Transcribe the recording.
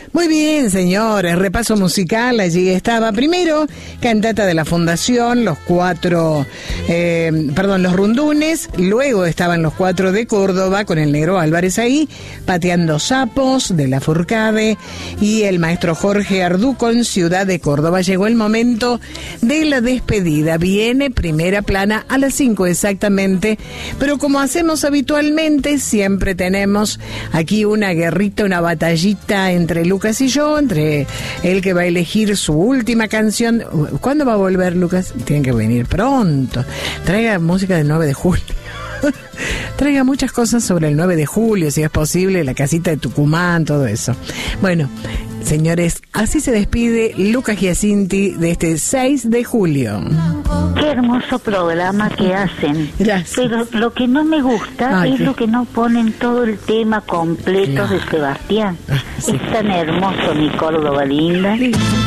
Muy bien, señores, repaso musical, allí estaba. Primero, cantata de la Fundación, los Rundunes. Luego estaban los 4 de Córdoba, con el Negro Álvarez ahí, Pateando Sapos, de la Fourcade, y el maestro Jorge Ardú con Ciudad de Córdoba. Llegó el momento de la despedida. Viene Primera Plana a las 5 exactamente, pero como hacemos habitualmente, siempre tenemos aquí una guerrita, una batallita entre Lucas y yo, entre el que va a elegir su última canción. ¿Cuándo va a volver, Lucas? Tiene que venir pronto. Traiga música del 9 de julio. Traiga muchas cosas sobre el 9 de julio, si es posible, la casita de Tucumán, todo eso. Bueno, señores, así se despide Lucas Giacinti de este 6 de julio. Qué hermoso programa que hacen. Gracias. Pero lo que no me gusta es lo que no ponen todo el tema completo de Sebastián. Sí. Es tan hermoso, mi Córdoba linda.